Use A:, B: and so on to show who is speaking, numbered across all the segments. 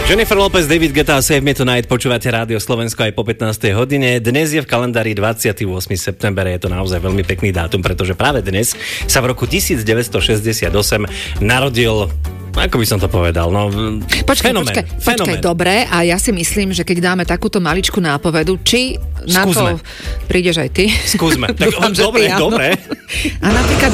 A: Jennifer Lopez, David Guetta a Save Me Tonight, počúvate Rádio Slovensko aj po 15. hodine. Dnes je v kalendári 28. september, je to naozaj veľmi pekný dátum, pretože práve dnes sa v roku 1968 narodil, ako by som to povedal, no fenomén.
B: Počkaj, dobre, a ja si myslím, že keď dáme takúto maličkú nápovedu, či na
A: Skúsme.
B: to prídeš aj ty?
A: Skúsme. Tak,
B: Dúfam, že
A: dobre,
B: ty, áno.
A: dobre.
B: A napríklad,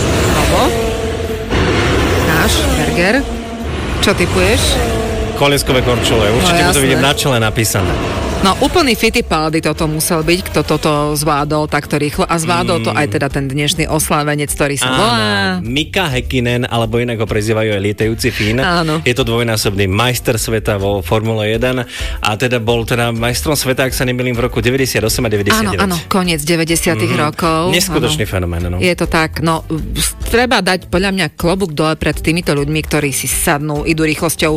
B: náš Berger, čo typuješ?
A: Kolieskové korčule, určite mu to vidím na čele napísané.
B: No úplný Fittipaldi toto musel byť, kto toto zvládol takto rýchlo a zvládol to aj teda ten dnešný oslávenec, ktorý sa volá...
A: Mika Häkkinen, alebo inak ho prezývajú aj lietajúci Fín.
B: Áno.
A: Je to dvojnásobný majster sveta vo Formule 1 a teda bol teda majstrom sveta, ak sa nemýlim, v roku 98 a 99.
B: Áno, koniec 90 rokov.
A: Neskutočný fenomén, no.
B: Je to tak, no treba dať podľa mňa klobúk dole pred týmito ľuďmi, ktorí si sadnú, idú rýchlosťou,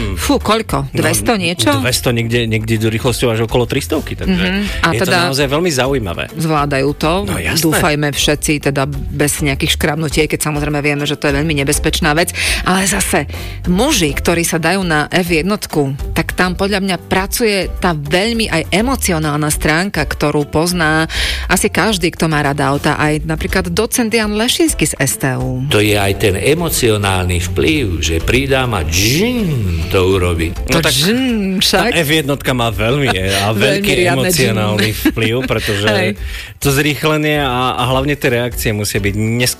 B: koľko? 200 niečo?
A: 200 niekde idú rýchlosťou až okolo 300, takže
B: A
A: je
B: teda
A: to naozaj veľmi zaujímavé.
B: Zvládajú to,
A: No, jasné.
B: dúfajme všetci, teda bez nejakých škrabnutí, keď samozrejme vieme, že to je veľmi nebezpečná vec, ale zase muži, ktorí sa dajú na F1, tak tam podľa mňa pracuje tá veľmi aj emocionálna stránka, ktorú pozná asi každý, kto má rada auta, aj napríklad docent Jan Lešinský z STU.
C: To je aj ten emocionálny vplyv, že pridám a to urobí.
A: No tak
B: však.
A: tá F1 má veľmi veľký
B: riadne
A: emocionálny vplyv, pretože
B: Hej.
A: to zrýchlenie a hlavne tie reakcie musia byť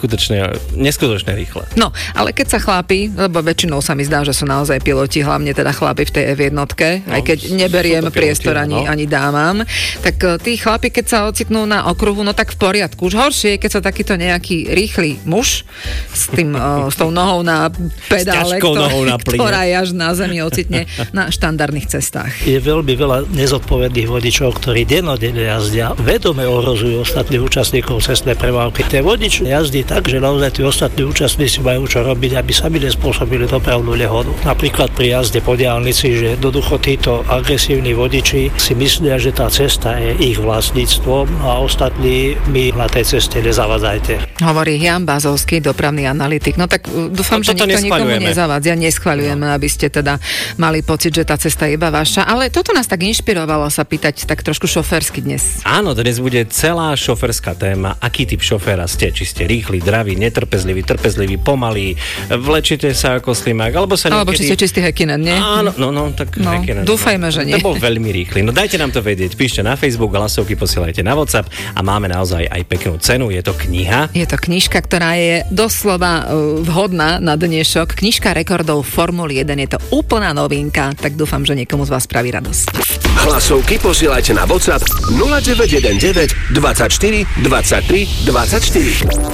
A: neskutočne rýchle.
B: No, ale keď sa chlápi, lebo väčšinou sa mi zdá, že sú naozaj piloti, hlavne teda chlapi v tej F1, aj keď neberiem
A: sú to
B: priestor
A: piloti,
B: ani dámam, tak tí chlapi, keď sa ocitnú na okruhu, no tak v poriadku. Už horšie je, keď sa takýto nejaký rýchly muž s tou nohou na pedále, ktorá je až na zemi ocitne na štandardných cestách.
D: Je veľmi veľa nezodpovedných vodičov, ktorí dennodenne jazdia, vedome ohrozujú ostatných účastníkov cestnej premávky. Ten vodič jazdí tak, že naozaj tí ostatní účastníci majú čo robiť, aby sami nespôsobili dopravnú nehodu. Napríklad pri jazde po diaľnici, že jednoducho títo agresívni vodiči si myslia, že tá cesta je ich vlastníctvom a ostatní my na tej ceste nezavadzajte.
B: Hovorí Jan Bazovský, dopravný analytik. No tak dúfam, že nikto nikomu nezavádzia. Neschvaľujeme, aby ste teda mali pocit, že tá cesta je iba vaša. Ale toto nás tak inšpirovalo sa pýtať tak trošku šoférsky dnes.
A: Áno, dnes bude celá šoférska téma. Aký typ šoféra ste? Či ste rýchli, draví, netrpezliví, trpezliví, pomalí, vlečite sa ako slimák, alebo sa
B: Alebo
A: niekedy...
B: či ste čistý Häkkinen, nie?
A: Áno, tak
B: No,
A: Häkkinen.
B: dúfajme, že nie.
A: To bol veľmi rýchly. No dajte nám to vedieť. Píšte na Facebook, hlasovky posielajte na WhatsApp a máme naozaj aj peknú cenu. Je to kniha.
B: Je to knižka, ktorá je doslova vhodná na dnešok. Knižka rekordov Formuly 1. Je to úplná novinka, tak dúfam, že niekomu z vás spraví radosť.
E: Hlasovky posielajte na WhatsApp 0919 24 23 24.